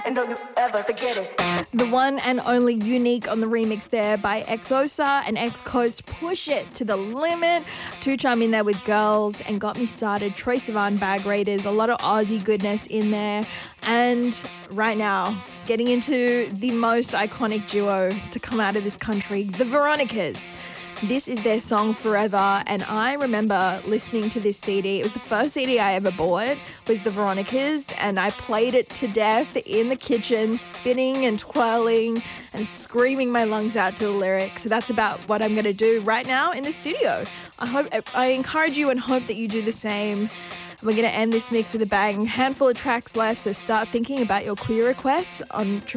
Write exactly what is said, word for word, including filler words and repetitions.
and don't you ever forget it. The one and only Unique on the remix there by Xosa and X-Coast. Push it to the limit. Two Chime in there with Girls and Got Me Started. Troye Sivan, Bag Raiders. A lot of Aussie goodness in there. And right now, getting into the most iconic duo to come out of this country, the Veronicas. This is their song Forever, and I remember listening to this C D. It was the first C D I ever bought, was the Veronicas, and I played it to death in the kitchen, spinning and twirling and screaming my lungs out to the lyrics. So that's about what I'm going to do right now in the studio. I hope I encourage you and hope that you do the same. We're going to end this mix with a bang. Handful of tracks left, so start thinking about your queer requests on